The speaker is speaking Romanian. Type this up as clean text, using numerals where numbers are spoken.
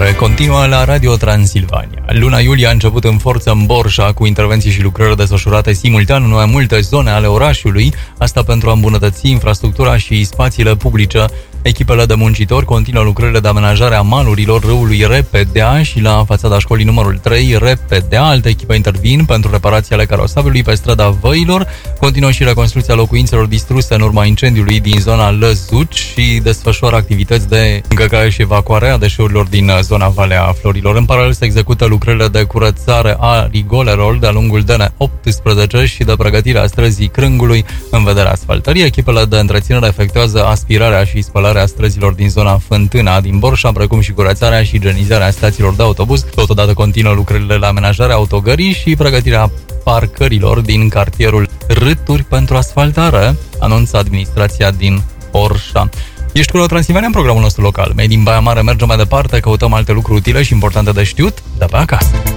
Știrile continuă la Radio Transilvania. Luna iulie a început în forță în Borșa, cu intervenții și lucrări desfășurate simultan în mai multe zone ale orașului, asta pentru a îmbunătăți infrastructura și spațiile publice. Echipele de muncitori continuă lucrările de amenajare a malurilor râului Repedea și la fațada școlii numărul 3 Repedea. Alte echipe intervin pentru reparația ale carosabilului pe strada Văilor. Continuă și reconstrucția locuințelor distruse în urma incendiului din zona Lăzuci și desfășoară activități de încărcare și evacuare a deșeurilor din zona Valea Florilor. În paralel se execută lucrările de curățare a rigolerelor de-a lungul DN18 și de pregătire a străzii Crângului în vederea asfaltării. Echipele de întreținere efectuează aspirarea și spălarea a străzilor din zona Fântâna din Borșa, precum și curățarea și igienizarea stațiilor de autobuz. Totodată continuă lucrările la amenajarea autogării și pregătirea parcărilor din cartierul Râturi pentru asfaltare, anunță administrația din Borșa. Ești cu la Transilvania în programul nostru local. Made in Baia Mare mergem mai departe, căutăm alte lucruri utile și importante de știut de pe acasă.